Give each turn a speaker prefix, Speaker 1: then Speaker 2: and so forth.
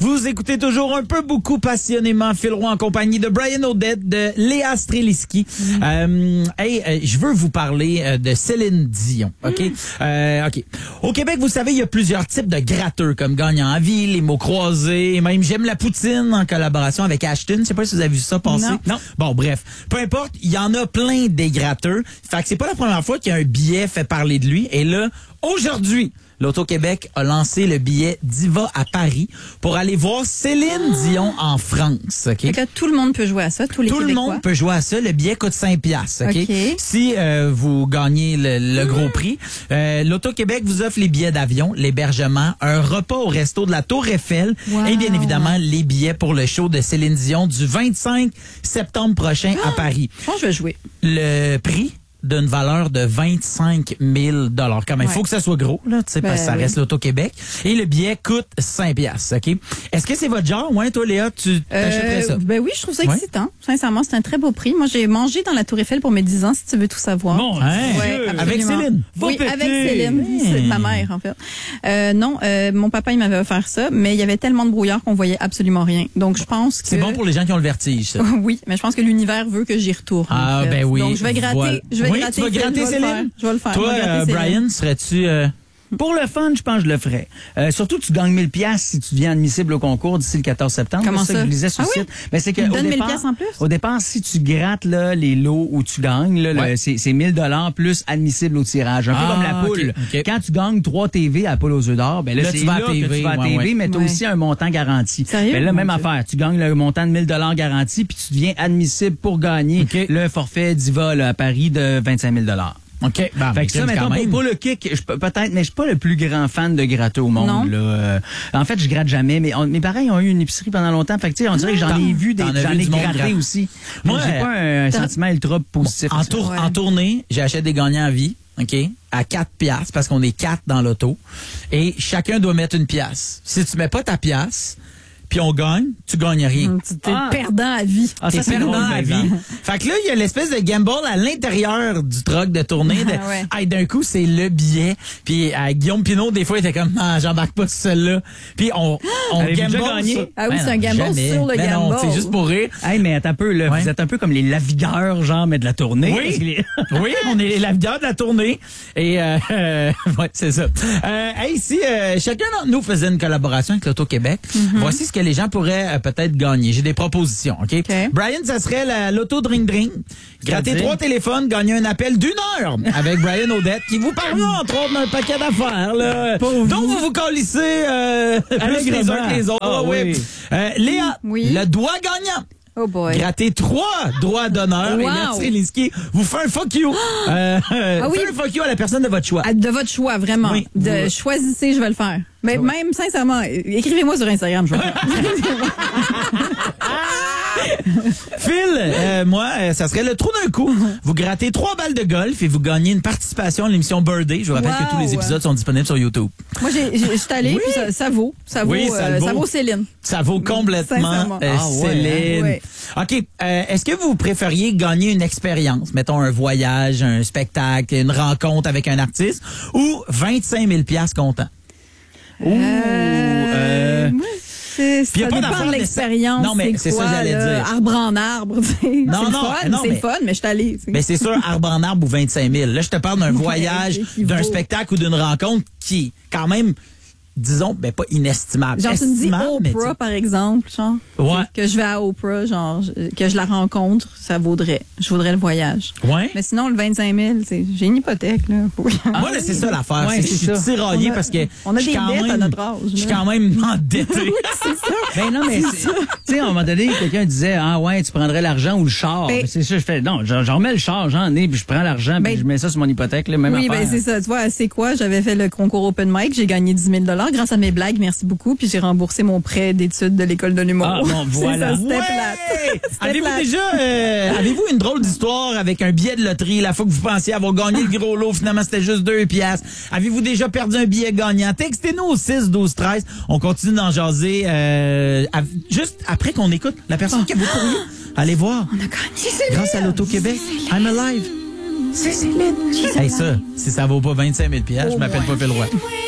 Speaker 1: Vous écoutez toujours un peu beaucoup passionnément Phil Roy en compagnie de Brian Odette, de Léa Streliski. Je veux vous parler de Céline Dion, OK? OK. Au Québec, vous savez, il y a plusieurs types de gratteurs, comme Gagnant à vie, les mots croisés, et même J'aime la poutine en collaboration avec Ashton. Je sais pas si vous avez vu ça passer.
Speaker 2: Non.
Speaker 1: Bon, bref. Peu importe, il y en a plein des gratteurs. Fait que c'est pas la première fois qu'il y a un billet fait parler de lui. Et là, aujourd'hui, l'Auto-Québec a lancé le billet Diva à Paris pour aller voir Céline Dion en France. OK?
Speaker 2: Fait que là, tout le monde peut jouer à ça, tous les
Speaker 1: Tout le
Speaker 2: Québécois.
Speaker 1: monde peut jouer à ça. Le billet coûte 5 $. OK?
Speaker 2: OK.
Speaker 1: Si vous gagnez le gros prix, l'Auto-Québec vous offre les billets d'avion, l'hébergement, un repas au resto de la Tour Eiffel
Speaker 2: Wow.
Speaker 1: et bien évidemment les billets pour le show de Céline Dion du 25 septembre prochain à Paris.
Speaker 2: Je pense que je vais jouer.
Speaker 1: Le prix d'une valeur de 25 000 quand même. Il faut que ça soit gros, là, tu sais, parce que ça reste l'Auto-Québec. Et le billet coûte 5 $, OK? Est-ce que c'est votre genre? Ouais, toi, Léa, tu t'achèterais ça?
Speaker 2: Ben oui, je trouve ça excitant. Sincèrement, c'est un très beau prix. Moi, j'ai mangé dans la Tour Eiffel pour mes 10 ans, si tu veux tout savoir.
Speaker 3: Mon
Speaker 1: Hein?
Speaker 2: Ouais,
Speaker 3: Dieu.
Speaker 1: Avec
Speaker 2: absolument.
Speaker 1: Céline?
Speaker 2: Oui,
Speaker 3: Va
Speaker 2: avec
Speaker 3: péter.
Speaker 2: Céline. C'est ma mère, en fait. Non, mon papa, il m'avait offert ça, mais il y avait tellement de brouillard qu'on voyait absolument rien. Donc, je pense que...
Speaker 1: C'est bon pour les gens qui ont le vertige, ça.
Speaker 2: Oui, mais je pense que l'univers veut que j'y retourne.
Speaker 1: Ah,
Speaker 2: en fait.
Speaker 1: ben oui.
Speaker 2: Donc, je vais gratter.
Speaker 1: Voilà.
Speaker 2: Je vais
Speaker 1: Oui,
Speaker 2: gratter.
Speaker 1: tu vas gratter
Speaker 2: Je vais le faire.
Speaker 1: Céline?
Speaker 2: Je vais le faire.
Speaker 1: Toi,
Speaker 2: Je vais gratter Céline.
Speaker 1: Brian, serais-tu...
Speaker 3: Pour le fun, je pense que je le ferais. Surtout, tu gagnes 1000 $ si tu deviens admissible au concours d'ici le 14 septembre.
Speaker 2: Comment
Speaker 3: C'est
Speaker 2: ça?
Speaker 3: que je lisais sur le
Speaker 2: Ah oui?
Speaker 3: site. Ben, c'est que,
Speaker 2: Ils te
Speaker 3: au
Speaker 2: donnent 1000
Speaker 3: départ,
Speaker 2: $ en plus?
Speaker 3: Au départ, si tu grattes là, les lots où tu gagnes, là,
Speaker 1: Ouais.
Speaker 3: c'est 1000 $ plus admissible au tirage. Un peu comme la poule.
Speaker 1: OK.
Speaker 3: Quand tu gagnes 3 TV à poule aux œufs d'or, ben là,
Speaker 1: Là,
Speaker 3: c'est
Speaker 1: tu vas à
Speaker 3: là que
Speaker 1: TV,
Speaker 3: tu vas à
Speaker 1: ouais,
Speaker 3: TV,
Speaker 1: ouais.
Speaker 3: mais tu as
Speaker 2: Ouais.
Speaker 3: aussi un montant garanti.
Speaker 2: Sérieux?
Speaker 3: Ben là, même
Speaker 2: Mon Dieu.
Speaker 3: affaire. Tu gagnes le montant de 1000 $ garanti, puis tu deviens admissible pour gagner
Speaker 1: OK.
Speaker 3: le forfait Diva là, à Paris de 25 000 $.
Speaker 1: OK. Bon,
Speaker 3: Fait que ça, mettons, pour le kick, peut-être, mais je suis pas le plus grand fan de gratter au monde.
Speaker 2: Non.
Speaker 3: Là. En fait, je gratte jamais, mais mes parents ils ont eu une épicerie pendant longtemps. Fait que, tu sais, on dirait que j'en ai vu
Speaker 1: T'en as
Speaker 3: j'en
Speaker 1: vu
Speaker 3: ai
Speaker 1: du monde
Speaker 3: gratté
Speaker 1: gratter.
Speaker 3: aussi.
Speaker 1: Moi,
Speaker 3: Moi, j'ai pas un sentiment ultra positif. à ça.
Speaker 2: Ouais.
Speaker 1: En tournée, j'achète des gagnants à vie, OK, à 4 $ parce qu'on est 4 dans l'auto. Et chacun doit mettre une pièce. Si tu mets pas ta pièce, puis on gagne, tu gagnes rien.
Speaker 2: Tu t'es perdant à vie.
Speaker 3: Ah,
Speaker 1: T'es
Speaker 3: ça, c'est
Speaker 1: perdant
Speaker 3: drôle,
Speaker 1: à
Speaker 3: par
Speaker 1: vie.
Speaker 3: exemple.
Speaker 1: Fait que là, il y a l'espèce de gamble à l'intérieur du truck de tournée. De,
Speaker 2: Ah ouais.
Speaker 1: hey, d'un coup, c'est le billet. Puis Guillaume Pinot, des fois, il était comme, ah, j'embarque pas sur celle-là. Puis on
Speaker 3: Avez-vous
Speaker 1: gamble.
Speaker 3: déjà gagné?
Speaker 1: sur-
Speaker 2: Ah oui,
Speaker 1: Ben
Speaker 2: c'est un
Speaker 1: non,
Speaker 2: gamble
Speaker 1: jamais.
Speaker 2: sur le
Speaker 1: Ben non,
Speaker 2: gamble.
Speaker 1: c'est juste pour rire.
Speaker 3: Hey, mais attends un peu, là,
Speaker 1: Ouais.
Speaker 3: vous êtes un peu comme les lavigueurs, genre, mais de la tournée.
Speaker 1: Oui.
Speaker 3: Parce que les-
Speaker 1: Oui, on est les lavigueurs de la tournée. Et ouais, c'est ça. Hey, si chacun d'entre nous faisait une collaboration avec l'Auto-Québec, voici ce que les gens pourraient peut-être gagner. J'ai des propositions, OK? Brian, ça serait l'Auto Drink Drink. Gratter
Speaker 3: C'est-à-dire?
Speaker 1: 3 téléphones, gagner un appel d'1 heure avec Brian Odette, qui vous parlera, entre autres, d'un paquet d'affaires, là. Donc, vous vous collissez plus les uns que les autres.
Speaker 3: Ah,
Speaker 1: ouais.
Speaker 3: oui.
Speaker 1: Léa,
Speaker 2: Oui.
Speaker 1: le doigt gagnant.
Speaker 2: Oh boy.
Speaker 1: Gratter 3 droits d'honneur.
Speaker 2: Wow.
Speaker 1: Et là, Streliski vous fait un fuck you.
Speaker 2: oui.
Speaker 1: Fait un fuck you à la personne de votre choix.
Speaker 2: De votre choix, vraiment.
Speaker 1: Oui.
Speaker 2: Choisissez, je vais le faire. Mais même, sincèrement, écrivez-moi sur Instagram, je vais le faire.
Speaker 1: Phil, moi, ça serait le trou d'un coup. Vous grattez 3 balles de golf et vous gagnez une participation à l'émission Birthday. Je vous rappelle que tous les épisodes sont disponibles sur YouTube.
Speaker 2: Moi, je suis allée,
Speaker 1: Oui.
Speaker 2: puis ça vaut. Ça vaut,
Speaker 1: Oui, ça le vaut.
Speaker 2: ça vaut Céline.
Speaker 1: Ça vaut complètement
Speaker 2: Sincèrement.
Speaker 1: Céline.
Speaker 2: Ouais.
Speaker 1: OK. Est-ce que vous préfériez gagner une expérience, mettons un voyage, un spectacle, une rencontre avec un artiste, ou 25 000 $ comptant?
Speaker 2: Moi,
Speaker 1: Puis y a
Speaker 2: ça
Speaker 1: pas
Speaker 2: dépend
Speaker 1: d'affaire
Speaker 2: de
Speaker 1: de
Speaker 2: l'expérience.
Speaker 1: Non, mais c'est ça
Speaker 2: quoi,
Speaker 1: que j'allais
Speaker 2: là?
Speaker 1: dire.
Speaker 2: Arbre en arbre, tu sais.
Speaker 1: Non,
Speaker 2: c'est
Speaker 1: non,
Speaker 2: le fun,
Speaker 1: non,
Speaker 2: c'est
Speaker 1: mais-
Speaker 2: le fun, mais je suis allée. tu sais.
Speaker 1: Ben c'est sûr, arbre en arbre ou 25 000. Là, je te parle d'un voyage,
Speaker 2: équivaut.
Speaker 1: d'un spectacle ou d'une rencontre qui est quand même, disons, ben pas inestimable.
Speaker 2: Genre, tu me dis
Speaker 1: Estimable, mais
Speaker 2: Oprah, par exemple, genre.
Speaker 1: Ouais.
Speaker 2: Que je vais à Oprah, genre, que je la rencontre, ça vaudrait. Je voudrais le voyage.
Speaker 1: Ouais.
Speaker 2: Mais sinon, le 25 000, j'ai une hypothèque, là.
Speaker 1: Moi, là, c'est ça l'affaire.
Speaker 3: Ouais,
Speaker 1: c'est que je
Speaker 3: c'est
Speaker 1: suis
Speaker 3: ça.
Speaker 1: tiraillé
Speaker 2: On a-
Speaker 1: parce que
Speaker 2: on a
Speaker 1: je suis
Speaker 2: des
Speaker 1: quand
Speaker 2: dettes à
Speaker 1: même-
Speaker 2: notre âge,
Speaker 1: Je suis
Speaker 2: là.
Speaker 1: quand même endetté.
Speaker 2: C'est ça.
Speaker 3: Ben non, mais tu sais, à un moment donné, quelqu'un disait, ah ouais, tu prendrais l'argent ou le char.
Speaker 2: Ben-
Speaker 3: Mais c'est ça, je fais, non, j'en remets le char, j'en ai, puis je prends l'argent, puis
Speaker 2: Ben-
Speaker 3: je mets ça sur mon hypothèque, là, même
Speaker 2: Oui,
Speaker 3: affaire.
Speaker 2: ben c'est ça. Tu vois, c'est quoi? J'avais fait le concours Open Mic, j'ai gagné 10 000 grâce à mes blagues, merci beaucoup, puis j'ai remboursé mon prêt d'études de l'école de l'humour.
Speaker 3: Ah, bon, voilà.
Speaker 2: C'est ça, c'était
Speaker 1: Ouais!
Speaker 2: plate. C'était
Speaker 1: Avez-vous
Speaker 2: plate.
Speaker 1: déjà, avez-vous une drôle d'histoire avec un billet de loterie, la fois que vous pensiez avoir gagné le gros lot, finalement c'était juste 2 piastres. Avez-vous déjà perdu un billet gagnant? Textez-nous au 6 12 13. On continue d'en jaser, juste après qu'on écoute la personne qui a vos courriers. Allez voir.
Speaker 2: On a gagné.
Speaker 1: Grâce à l'Auto-Québec. I'm alive. C'est Céline. Hey, ça, si ça vaut pas 25 000 $, je m'appelle pas Phil Roy.